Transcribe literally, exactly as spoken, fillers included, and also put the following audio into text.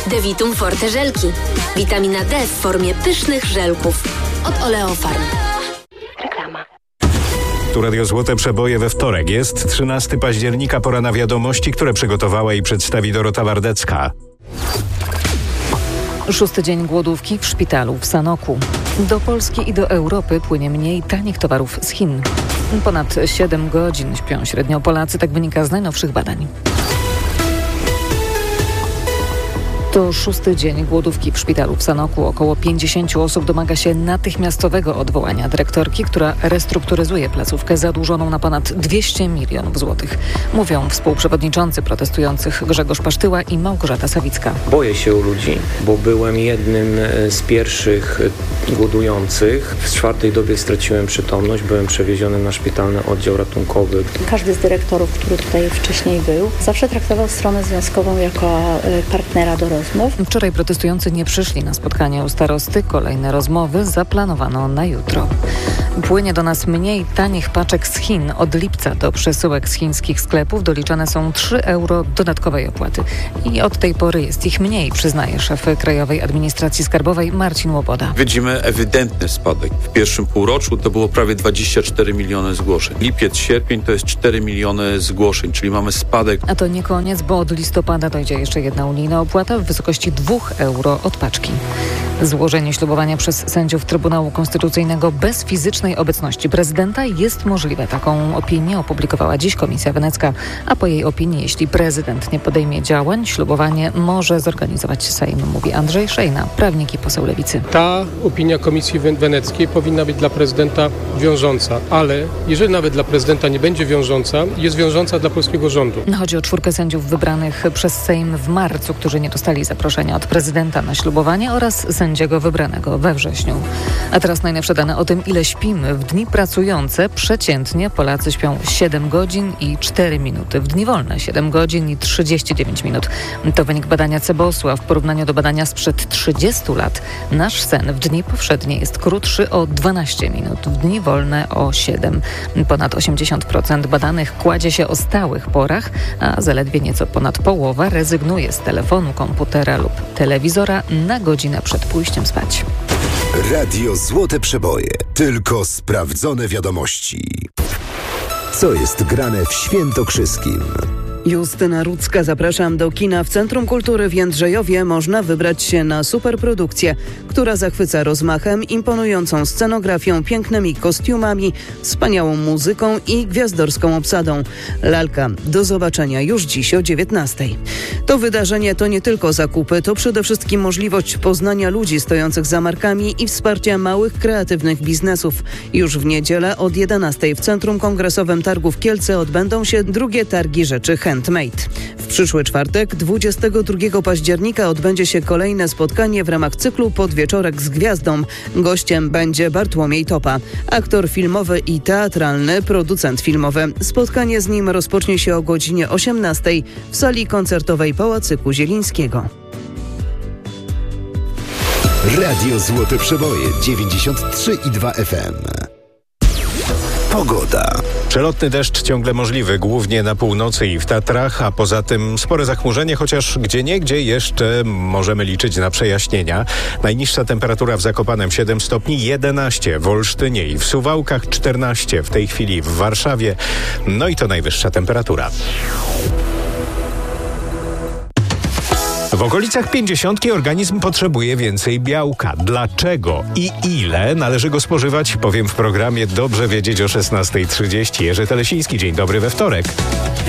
Devitum Forte żelki. Witamina D w formie pysznych żelków. Od Oleofarm. Reklama. Tu Radio Złote Przeboje we wtorek. Jest trzynastego października, pora na wiadomości, które przygotowała i przedstawi Dorota Wardecka. Szósty dzień głodówki w szpitalu w Sanoku. Do Polski i do Europy płynie mniej tanich towarów z Chin. Ponad siedem godzin śpią średnio Polacy, tak wynika z najnowszych badań. To szósty dzień głodówki w szpitalu w Sanoku. Około pięćdziesięciu osób domaga się natychmiastowego odwołania dyrektorki, która restrukturyzuje placówkę zadłużoną na ponad dwieście milionów złotych. Mówią współprzewodniczący protestujących Grzegorz Pasztyła i Małgorzata Sawicka. Boję się o ludzi, bo byłem jednym z pierwszych głodujących. W czwartej dobie straciłem przytomność, byłem przewieziony na szpitalny oddział ratunkowy. Każdy z dyrektorów, który tutaj wcześniej był, zawsze traktował stronę związkową jako partnera do rozmów. Wczoraj protestujący nie przyszli na spotkanie u starosty. Kolejne rozmowy zaplanowano na jutro. Płynie do nas mniej tanich paczek z Chin. Od lipca do przesyłek z chińskich sklepów doliczane są trzy euro dodatkowej opłaty. I od tej pory jest ich mniej, przyznaje szef Krajowej Administracji Skarbowej Marcin Łoboda. Widzimy ewidentny spadek. W pierwszym półroczu to było prawie dwadzieścia cztery miliony zgłoszeń. Lipiec, sierpień to jest cztery miliony zgłoszeń, czyli mamy spadek. A to nie koniec, bo od listopada dojdzie jeszcze jedna unijna opłata w wysokości dwóch euro od paczki. Złożenie ślubowania przez sędziów Trybunału Konstytucyjnego bez fizycznej obecności prezydenta jest możliwe. Taką opinię opublikowała dziś Komisja Wenecka, a po jej opinii, jeśli prezydent nie podejmie działań, ślubowanie może zorganizować Sejm, mówi Andrzej Szejna, prawnik i poseł Lewicy. Ta opinia Komisji Weneckiej powinna być dla prezydenta wiążąca, ale jeżeli nawet dla prezydenta nie będzie wiążąca, jest wiążąca dla polskiego rządu. Chodzi o czwórkę sędziów wybranych przez Sejm w marcu, którzy nie dostali zaproszenia od prezydenta na ślubowanie, oraz sędziego wybranego we wrześniu. A teraz najnowsze dane o tym, ile śpimy. W dni pracujące przeciętnie Polacy śpią siedem godzin i cztery minuty. W dni wolne siedem godzin i trzydzieści dziewięć minut. To wynik badania Cebosu, a w porównaniu do badania sprzed trzydziestu lat nasz sen w dni powszednie jest krótszy o dwanaście minut, w dni wolne o siedem. Ponad osiemdziesiąt procent badanych kładzie się o stałych porach, a zaledwie nieco ponad połowa rezygnuje z telefonu, komputera lub telewizora na godzinę przed pójściem spać. Radio Złote Przeboje. Tylko sprawdzone wiadomości. Co jest grane w Świętokrzyskim? Justyna Rudzka, zapraszam do kina. W Centrum Kultury w Jędrzejowie można wybrać się na superprodukcję, która zachwyca rozmachem, imponującą scenografią, pięknymi kostiumami, wspaniałą muzyką i gwiazdorską obsadą. Lalka. Do zobaczenia już dziś o dziewiętnastej. To wydarzenie to nie tylko zakupy, to przede wszystkim możliwość poznania ludzi stojących za markami i wsparcia małych, kreatywnych biznesów. Już w niedzielę od jedenastej w Centrum Kongresowym Targów Kielce odbędą się drugie targi rzeczy handmade. W przyszły czwartek, dwudziestego drugiego października, odbędzie się kolejne spotkanie w ramach cyklu Podwieczorek z Gwiazdą. Gościem będzie Bartłomiej Topa, aktor filmowy i teatralny, producent filmowy. Spotkanie z nim rozpocznie się o godzinie osiemnastej w sali koncertowej Pałacyku Zielińskiego. Radio Złote Przeboje dziewięćdziesiąt trzy i dwa F M. Pogoda. Przelotny deszcz ciągle możliwy, głównie na północy i w Tatrach, a poza tym spore zachmurzenie, chociaż gdzieniegdzie jeszcze możemy liczyć na przejaśnienia. Najniższa temperatura w Zakopanem siedem stopni, jedenaście w Olsztynie i w Suwałkach, czternaście w tej chwili w Warszawie. No i to najwyższa temperatura. W okolicach pięćdziesiątki organizm potrzebuje więcej białka. Dlaczego i ile należy go spożywać? Powiem w programie Dobrze Wiedzieć o szesnastej trzydzieści. Jerzy Telesiński, dzień dobry we wtorek.